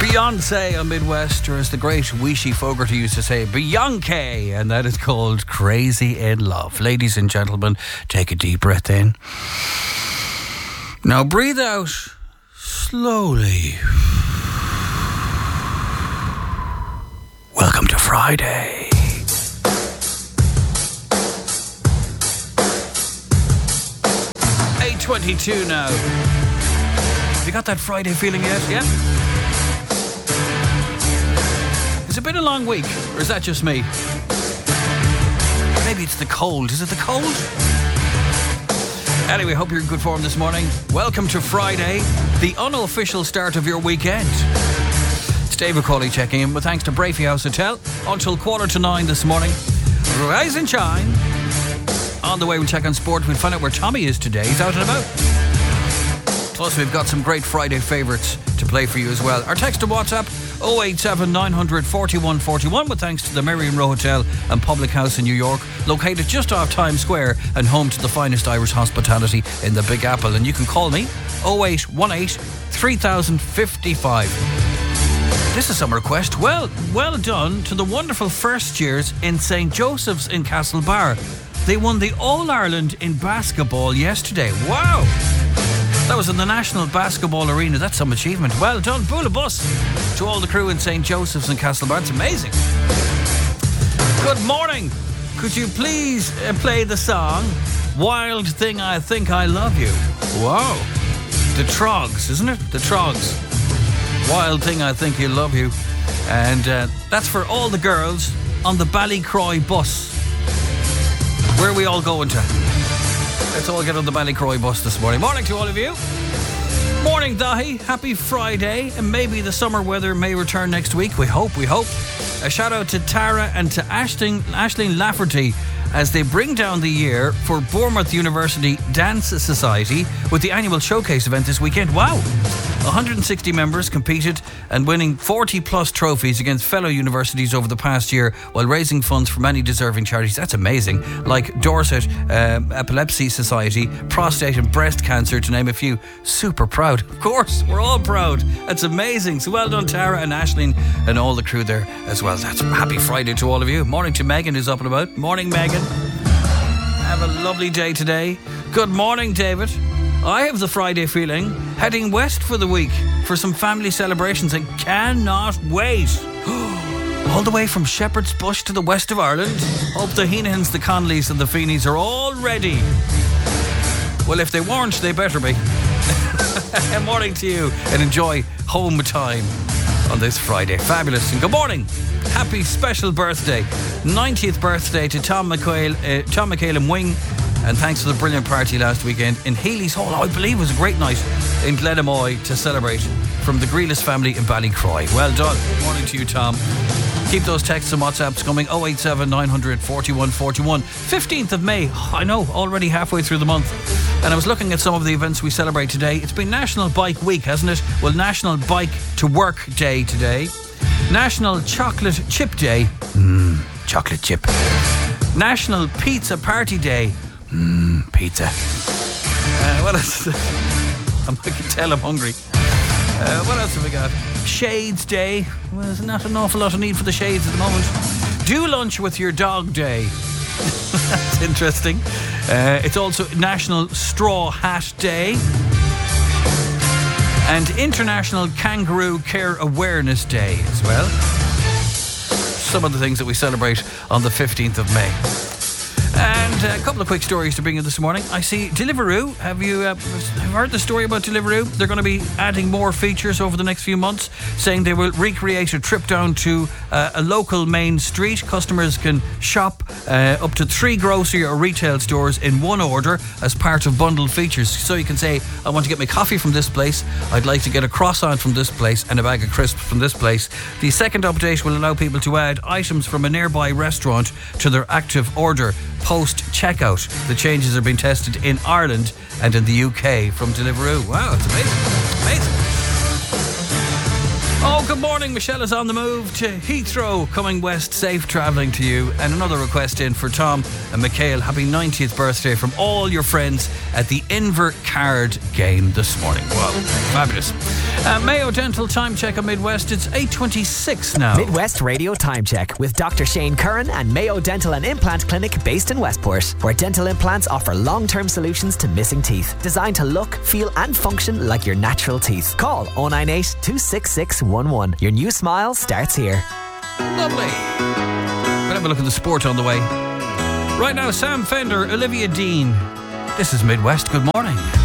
Beyonce on Midwest, or as the great Wishy Fogarty used to say, Beyonce, and that is called Crazy in Love. Ladies and gentlemen, take a deep breath in. Now breathe out slowly. Welcome to Friday. .22 now. Have you got that Friday feeling yet? Yeah? Has it been a long week, or is that just me? Maybe it's the cold. Is it the cold? Anyway, hope you're in good form this morning. Welcome to Friday, the unofficial start of your weekend. It's David Cawley checking in with thanks to Brafey House Hotel until 8:45 this morning. Rise and shine. On the way, we'll check on sport. We'll find out where Tommy is today. He's out and about. Plus, we've got some great Friday favourites to play for you as well. Our text to WhatsApp, 087 900 41 41, with thanks to the Merrion Row Hotel and Public House in New York, located just off Times Square and home to the finest Irish hospitality in the Big Apple. And you can call me, 0818 3055. This is some request. Well done to the wonderful first years in St. Joseph's in Castlebar. They won the All-Ireland in basketball yesterday. Wow! That was in the National Basketball Arena. That's some achievement. Well done. Bula bus to all the crew in St. Joseph's in Castlebar. It's amazing. Good morning. Could you please play the song Wild Thing I Think I Love You? Wow. The Trogs, isn't it? The Trogs. Wild Thing I Think I Love You. And that's for all the girls on the Ballycroy bus. Where are we all going to? Let's all get on the Ballycroy bus this morning. Morning to all of you. Morning, Dahi. Happy Friday. And maybe the summer weather may return next week. We hope. A shout out to Tara and to Aisling Lafferty as they bring down the year for Bournemouth University Dance Society with the annual showcase event this weekend. Wow! 160 members competed and winning 40 plus trophies against fellow universities over the past year while raising funds for many deserving charities. That's amazing. Like Dorset Epilepsy Society, prostate and breast cancer, to name a few. Super proud. Of course, we're all proud. That's amazing. So well done, Tara and Aisling and all the crew there as well. That's happy Friday to all of you. Morning to Megan, who's up and about. Morning, Megan. Have a lovely day today. Good morning, David. I have the Friday feeling, heading west for the week for some family celebrations and cannot wait. All the way from Shepherd's Bush to the west of Ireland. Hope the Heenans, the Conleys and the Feeneys are all ready. Well, if they weren't, they better be. Morning to you and enjoy home time on this Friday. Fabulous. And good morning. Happy special birthday. 90th birthday to Tom McHale and Wing. And thanks to the brilliant party last weekend in Healy's Hall. I believe it was a great night in Glenamoy to celebrate from the Grealish family in Ballycroy. Well done. Morning to you, Tom. Keep those texts and WhatsApps coming. 087 900 41 41. 15th of May. I know, already halfway through the month. And I was looking at some of the events we celebrate today. It's been National Bike Week, hasn't it? Well, National Bike to Work Day today. National Chocolate Chip Day. Chocolate chip. National Pizza Party Day. Pizza. What else? I can tell I'm hungry. What else have we got? Shades Day. Well, there's not an awful lot of need for the shades at the moment. Do lunch with your dog day. That's interesting. It's also National Straw Hat Day. And International Kangaroo Care Awareness Day as well. Some of the things that we celebrate on the 15th of May. And a couple of quick stories to bring you this morning. I see Deliveroo. Have you heard the story about Deliveroo? They're going to be adding more features over the next few months, saying they will recreate a trip down to a local main street. Customers can shop up to 3 grocery or retail stores in one order as part of bundled features. So you can say, I want to get my coffee from this place, I'd like to get a croissant from this place and a bag of crisps from this place. The second update will allow people to add items from a nearby restaurant to their active order post-checkout. The changes are being tested in Ireland and in the UK from Deliveroo. Wow, it's amazing. Oh, good morning. Michelle is on the move to Heathrow, coming west. Safe travelling to you. And another request in for Tom and Michael. Happy 90th birthday from all your friends at the Inver Card game this morning. Wow, fabulous. Mayo Dental Time Check on Midwest. It's 8:26 now. Midwest Radio Time Check with Dr. Shane Curran and Mayo Dental and Implant Clinic based in Westport, where dental implants offer long-term solutions to missing teeth, designed to look, feel and function like your natural teeth. Call 098 266 11. Your new smile starts here. Lovely. We'll have a look at the sport on the way. Right now, Sam Fender, Olivia Dean. This is Midwest. Good morning.